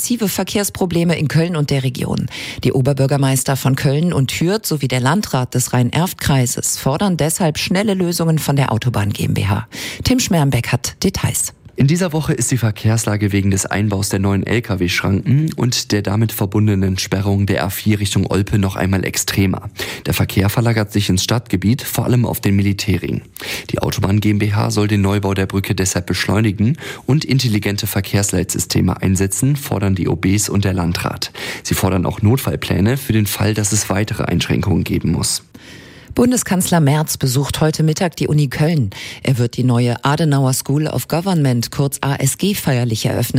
massive Verkehrsprobleme in Köln und der Region. Die Oberbürgermeister von Köln und Hürth sowie der Landrat des Rhein-Erft-Kreises fordern deshalb schnelle Lösungen von der Autobahn GmbH. Tim Schmermbeck hat Details. In dieser Woche ist die Verkehrslage wegen des Einbaus der neuen Lkw-Schranken und der damit verbundenen Sperrung der A4 Richtung Olpe noch einmal extremer. Der Verkehr verlagert sich ins Stadtgebiet, vor allem auf den Militärring. Die Autobahn GmbH soll den Neubau der Brücke deshalb beschleunigen und intelligente Verkehrsleitsysteme einsetzen, fordern die OBs und der Landrat. Sie fordern auch Notfallpläne für den Fall, dass es weitere Einschränkungen geben muss. Bundeskanzler Merz besucht heute Mittag die Uni Köln. Er wird die neue Adenauer School of Government, kurz ASG, feierlich eröffnen.